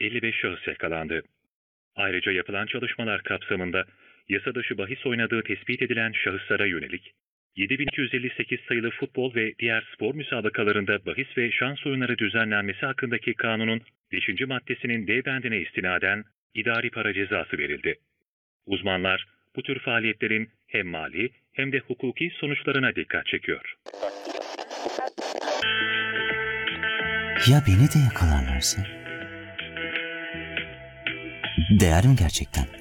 55 şahıs yakalandı. Ayrıca yapılan çalışmalar kapsamında yasa dışı bahis oynadığı tespit edilen şahıslara yönelik 7258 sayılı futbol ve diğer spor müsabakalarında bahis ve şans oyunları düzenlenmesi hakkındaki kanunun 5. maddesinin D bendine istinaden idari para cezası verildi. Uzmanlar bu tür faaliyetlerin hem mali hem de hukuki sonuçlarına dikkat çekiyor. Ya beni de yakalarlarsa? Değer mi gerçekten?